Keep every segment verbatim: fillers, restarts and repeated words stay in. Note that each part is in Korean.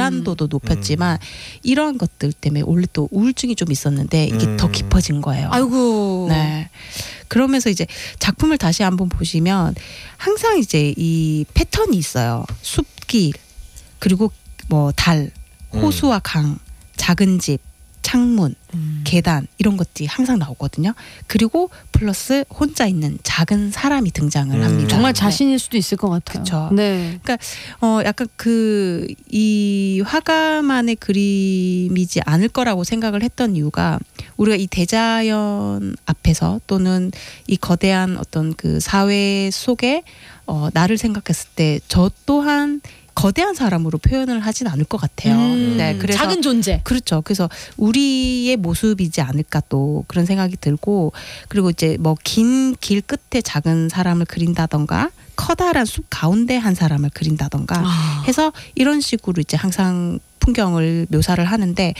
불안도도 높였지만 이런 것들 때문에 원래 또 우울증이 좀 있었는데 이게 음. 더 깊어진 거예요. 아이고. 네. 그러면서 이제 작품을 다시 한번 보시면 항상 이제 이 패턴이 있어요. 숲길, 그리고 뭐 달, 호수와 강, 작은 집, 창문, 음. 계단 이런 것들이 항상 나오거든요. 그리고 플러스 혼자 있는 작은 사람이 등장을 음. 합니다. 정말 네. 자신일 수도 있을 것 같아요. 그쵸. 네. 어 약간 그 이 화가만의 그림이지 않을 거라고 생각을 했던 이유가 우리가 이 대자연 앞에서 또는 이 거대한 어떤 그 사회 속에 어 나를 생각했을 때 저 또한 거대한 사람으로 표현을 하진 않을 것 같아요. 음. 네, 그래서 작은 존재. 그렇죠. 그래서 우리의 모습이지 않을까 또 그런 생각이 들고, 그리고 이제 뭐 긴 길 끝에 작은 사람을 그린다던가 커다란 숲 가운데 한 사람을 그린다던가 아. 해서 이런 식으로 이제 항상 풍경을 묘사를 하는데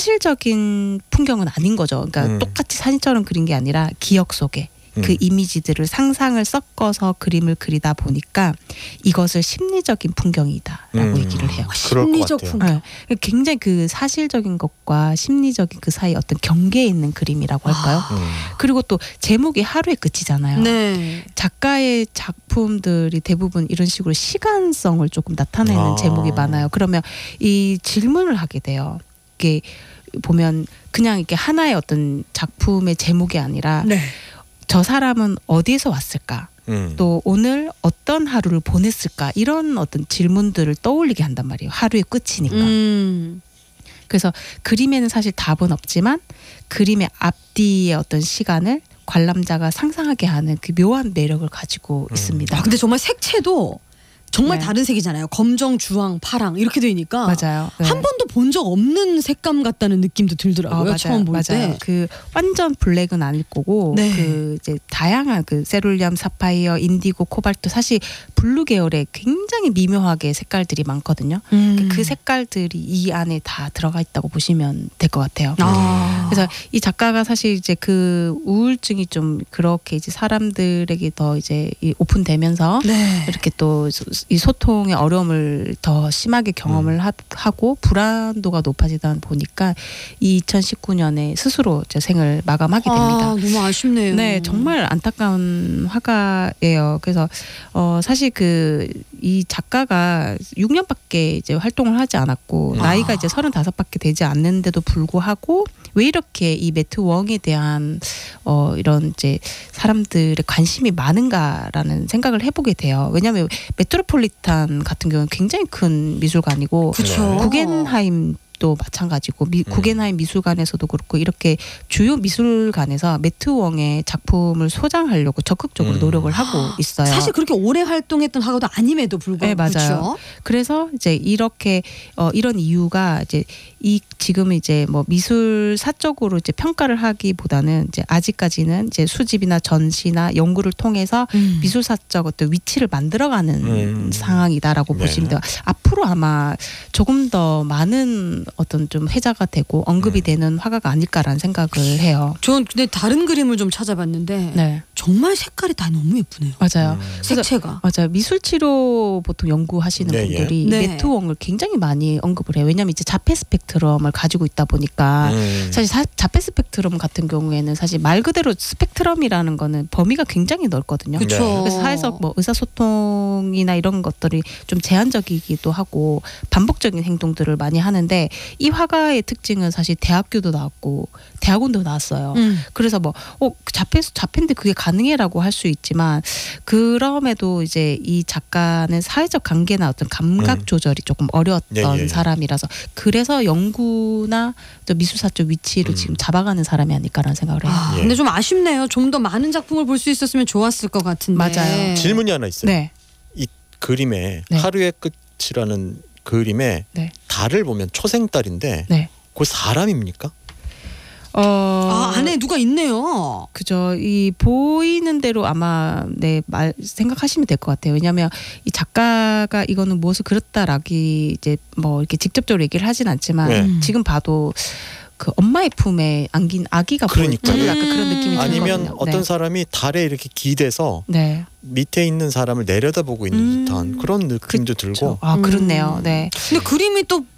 사실적인 풍경은 아닌 거죠. 그러니까 음. 똑같이 사진처럼 그린 게 아니라 기억 속에 그 음. 이미지들을 상상을 섞어서 그림을 그리다 보니까 이것을 심리적인 풍경이다라고 음. 얘기를 해요. 그럴 것 심리적 같아요. 풍경. 네. 굉장히 그 사실적인 것과 심리적인 그 사이 어떤 경계에 있는 그림이라고 할까요? 아. 음. 그리고 또 제목이 하루의 끝이잖아요. 네. 작가의 작품들이 대부분 이런 식으로 시간성을 조금 나타내는 아. 제목이 많아요. 그러면 이 질문을 하게 돼요. 이게 보면 그냥 이렇게 하나의 어떤 작품의 제목이 아니라 네. 저 사람은 어디에서 왔을까? 음. 또 오늘 어떤 하루를 보냈을까? 이런 어떤 질문들을 떠올리게 한단 말이에요. 하루의 끝이니까. 음. 그래서 그림에는 사실 답은 없지만 그림의 앞뒤의 어떤 시간을 관람자가 상상하게 하는 그 묘한 매력을 가지고 음. 있습니다. 아, 근데 정말 색채도 정말 네. 다른 색이잖아요. 검정, 주황, 파랑 이렇게 되니까 맞아요. 네. 한 번도 본 적 없는 색감 같다는 느낌도 들더라고요. 어, 맞아요. 처음 볼 맞아요. 때. 그 완전 블랙은 아닐 거고 네. 그 이제 다양한 그 세룰리엄, 사파이어, 인디고, 코발트 사실 블루 계열의 굉장히 미묘하게 색깔들이 많거든요. 음. 그 색깔들이 이 안에 다 들어가 있다고 보시면 될 것 같아요. 아. 그래서 이 작가가 사실 이제 그 우울증이 좀 그렇게 이제 사람들에게 더 이제 이 오픈되면서 네. 이렇게 또 이 소통의 어려움을 더 심하게 경험을 음. 하, 하고 불안도가 높아지다 보니까 이천십구 년에 스스로 이제 생을 마감하게 됩니다. 아, 너무 아쉽네요. 네, 정말 안타까운 화가예요. 그래서 어 사실 그 이 작가가 육 년밖에 이제 활동을 하지 않았고 아. 나이가 이제 서른다섯밖에 되지 않는데도 불구하고 왜 이렇게 이 매트 웡에 대한 어 이런 이제 사람들의 관심이 많은가라는 생각을 해보게 돼요. 왜냐하면 메트로폴리탄 같은 경우는 굉장히 큰 미술관이고 그렇죠. 구겐하임 또 마찬가지고 미, 음. 구겐하임 미술관에서도 그렇고 이렇게 주요 미술관에서 매트 웡의 작품을 소장하려고 적극적으로 음. 노력을 하고 있어요. 사실 그렇게 오래 활동했던 화가도 아님에도 불구하고. 네, 맞아요. 그렇죠? 그래서 이제 이렇게 어 이런 이유가 이제 이 지금 이제 뭐 미술사적으로 이제 평가를 하기보다는 이제 아직까지는 이제 수집이나 전시나 연구를 통해서 음. 미술사적 어떤 위치를 만들어가는 음. 상황이다라고 네. 보시면 돼요. 앞으로 아마 조금 더 많은 어떤 좀 회자가 되고 언급이 음. 되는 화가가 아닐까라는 생각을 해요. 전 근데 다른 그림을 좀 찾아봤는데 네, 정말 색깔이 다 너무 예쁘네요. 맞아요. 음. 그래서 색채가. 맞아요. 미술치료 보통 연구하시는 네, 분들이 예. 네. 매트 웡을 굉장히 많이 언급을 해요. 왜냐하면 이제 자폐 스펙트럼을 가지고 있다 보니까 음. 사실 사, 자폐 스펙트럼 같은 경우에는 사실 말 그대로 스펙트럼이라는 거는 범위가 굉장히 넓거든요. 그렇죠. 네. 그래서 사회적 뭐 의사소통이나 이런 것들이 좀 제한적이기도 하고 반복적인 행동들을 많이 하는데 이 화가의 특징은 사실 대학교도 나왔고 대학원도 나왔어요. 음. 그래서 뭐 어, 자폐 자폐인데 그게 가능해라고 할 수 있지만 그럼에도 이제 이 작가는 사회적 관계나 어떤 감각 음. 조절이 조금 어려웠던 예, 예. 사람이라서 그래서 연구나 또 미술사적 위치를 음. 지금 잡아가는 사람이 아닐까라는 생각을 해요. 아, 예. 근데 좀 아쉽네요. 좀 더 많은 작품을 볼 수 있었으면 좋았을 것 같은데. 맞아요. 질문이 하나 있어요. 네, 이 그림에 네. 하루의 끝이라는 그림에 네. 달을 보면 초생달인데 네. 그 사람입니까? 어, 아, 안에 누가 있네요. 그죠. 이 보이는 대로 아마 네 말 생각하시면 될 것 같아요. 왜냐하면 이 작가가 이거는 무엇을 그렸다라기 이제 뭐 이렇게 직접적으로 얘기를 하진 않지만 네. 음. 지금 봐도 그 엄마의 품에 안긴 아기가 그러니까요. 보여요. 약간 그런 느낌이 음. 아니면 들거든요. 어떤 네. 사람이 달에 이렇게 기대서 네. 밑에 있는 사람을 내려다보고 있는 음. 듯한 그런 느낌도 들고. 아 그렇네요. 음. 네. 근데 그림이 또